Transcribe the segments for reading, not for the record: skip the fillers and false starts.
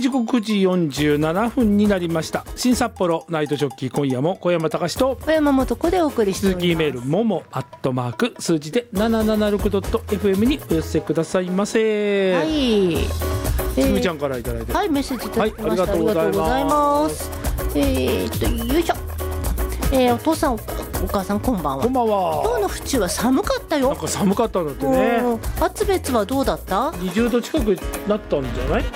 時刻9時47分になりました。新札幌ナイトジョッキー、今夜も小山隆と小山素子でお送りしております。 続きメールもも@数字で 776.fm にお寄せくださいませ。 はい、 つむちゃんからいただいて、 はい、メッセージいただきました、 はい、ありがとうございます。 よいしょ。お父さんお母さんこんばんは。 こんばんは。 今日の府中は寒かったよ。 なんか寒かったんだってね。 厚別はどうだった？ 20 度近くなったんじゃない？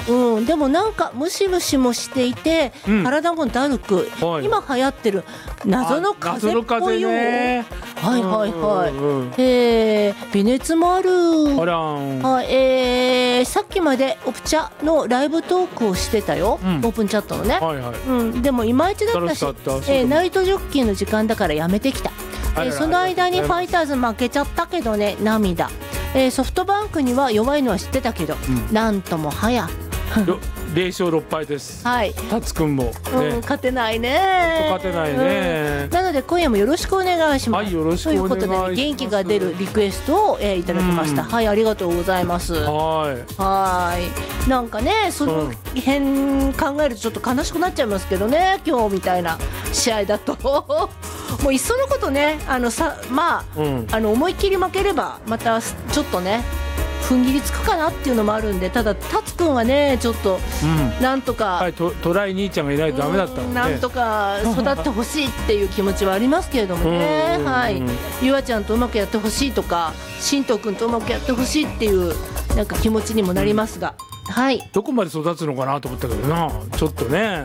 でもなんかムシムシもしていて、体もだるく、はい、今流行ってる謎の風っぽいよ。はいはいはい。微熱もある。 あらん。 さっきまでオプチャのライブトークをしてたよ、オープンチャットのね、はいはい、でもいまいちだったし、ナイトジョッキーの時間だからやめてきた。その間にファイターズ負けちゃったけどね、涙。ソフトバンクには弱いのは知ってたけど、なんともはや 0勝6敗です。 はい。 タツくんも、ね、 勝てないね。 勝てないね。 なので今夜もよろしくお願いします。 はい、よろしくお願いします。 ということで、元気が出るリクエストを、いただきました。はい、ありがとうございます。はい。なんかね、その辺考えるとちょっと悲しくなっちゃいますけどね、今日みたいな試合だと。もういっそのことね、思いっきり負ければまたちょっとね踏ん切りつくかなっていうのもあるんで、ただタツくんはねちょっと、なんとか、 トライ兄ちゃんがいないとダメだったので、 なんとか育ってほしいっていう気持ちはありますけれどもね。はい。ゆあちゃんとうまくやってほしいとか、しんとうくんとうまくやってほしいっていうなんか気持ちにもなりますが、はい。 どこまで育つのかなと思ったけどな、ちょっとね。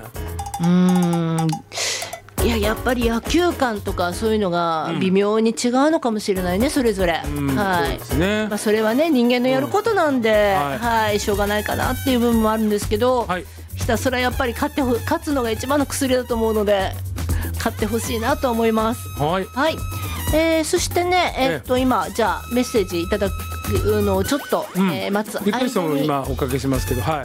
いや、やっぱり野球観とかそういうのが微妙に違うのかもしれないね、それぞれ。はい。そうですね。それはね人間のやることなんで、はい、しょうがないかなっていう部分もあるんですけど、ひたすらやっぱり勝つのが一番の薬だと思うので、勝ってほしいなと思います。はい。はい。そしてね、今じゃあメッセージいただくのをちょっと、待つ間にリクエストも今おかけしますけど、はい、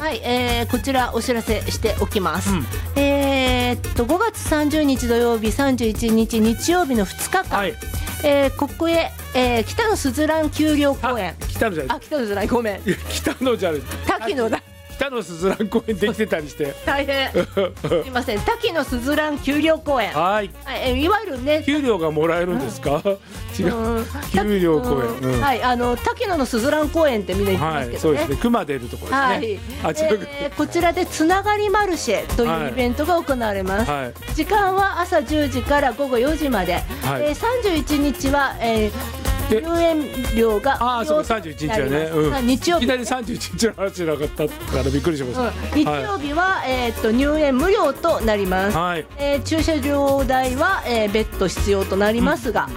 こちらお知らせしておきます。5月30日土曜日、31日日曜日の2日間、ここへ、北野すずらん丘陵公園。 北野じゃない。 北野じゃない、ごめん。 北野じゃない。 滝野だ。 北野すずらん公園できてたりして大変すいません。滝野すずらん丘陵公園、はい、いわゆるね、 給料がもらえるんですか？違う、給料公園、はい、 滝野のすずらん公園ってみんな言ってますけどね、 そうですね、熊出るところですね。こちらでつながりマルシェというイベントが行われます。時間は朝10時から午後4時まで。31日は入園料がそうか、31日はね、 日曜日、 いきなり31日の話じゃなかったからびっくりしました。 日曜日は入園無料となります。駐車場代は別途必要となりますが、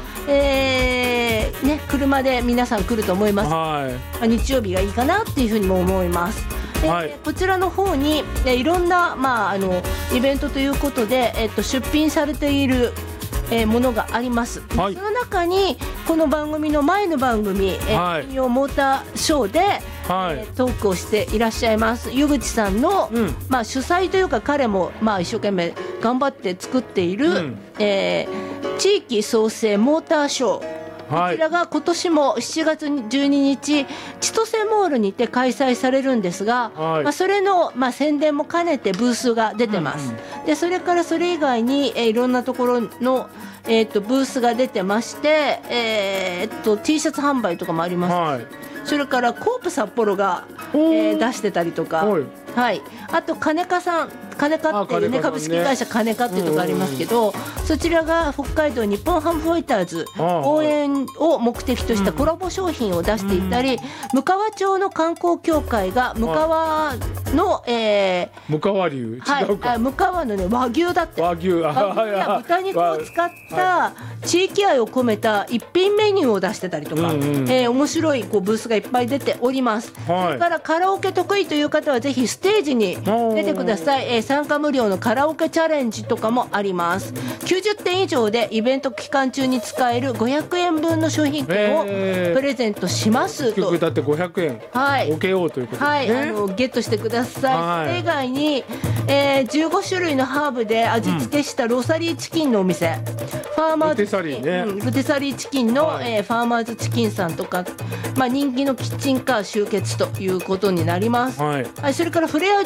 車で皆さん来ると思います。日曜日がいいかなっていうふうにも思います。こちらの方にいろんなイベントということで出品されているものがあります。その中にこの番組の前の番組金曜モーターショーでトークをしていらっしゃいます湯口さんの主催というか、彼も一生懸命頑張って作っている地域創生モーターショー、こちらが今年も7月12日千歳モールにて開催されるんですが、それの宣伝も兼ねてブースが出てます。でそれからそれ以外にいろんなところのブースが出てまして、T シャツ販売とかもありますし、それからコープ札幌が、出してたりとか、あと金華さん、金華っていうね、株式会社金華っていうところありますけど、そちらが北海道日本ハムファイターズ応援を目的としたコラボ商品を出していたり、むかわ町の観光協会がむかわのむかわ流、違うか、 むかわのね和牛だって、和牛や豚肉を使った地域愛を込めた一品メニューを出してたりとか、面白いブースがいっぱい出ております。それからカラオケ得意という方はぜひステージに出てください。参加無料のカラオケチャレンジとかもあります。90点以上でイベント期間中に使える500円分の商品券をプレゼントしますと。 結局だって500円受けようということですね。 ゲットしてください。それ以外に、15種類のハーブで味付けしたロサリーチキンのお店、ファーマーズルテサリーチキンの、ファーマーズチキンさんとか、人気のキッチンカー集結ということになります。それからフレア